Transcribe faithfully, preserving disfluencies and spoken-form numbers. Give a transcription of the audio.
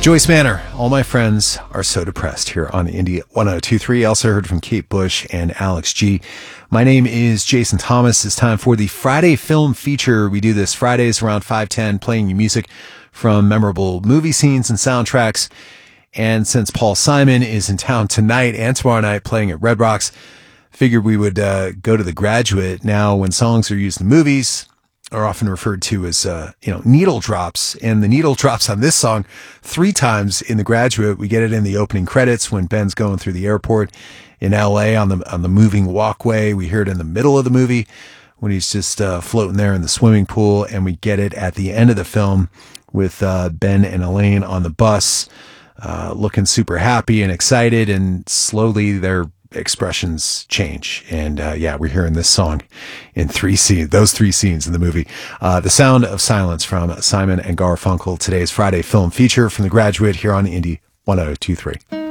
Joyce Manor, All My Friends Are So Depressed, here on Indie one oh two point three. Also heard from Kate Bush and Alex G. My name is Jason Thomas. It's time for the Friday Film Feature. We do this Fridays around five ten, playing you music from memorable movie scenes and soundtracks. And since Paul Simon is in town tonight and tomorrow night playing at Red Rocks, figured we would uh, go to The Graduate. Now, when songs are used in movies, are often referred to as, uh, you know, needle drops. And the needle drops on this song three times in The Graduate. We get it in the opening credits when Ben's going through the airport in L A on the on the moving walkway. We hear it in the middle of the movie when he's just uh, floating there in the swimming pool. And we get it at the end of the film with uh, Ben and Elaine on the bus, uh, looking super happy and excited. And slowly they're expressions change, and uh, yeah, we're hearing this song in three scenes, those three scenes in the movie. Uh, The Sound of Silence from Simon and Garfunkel, today's Friday Film Feature from The Graduate here on Indie one oh two point three.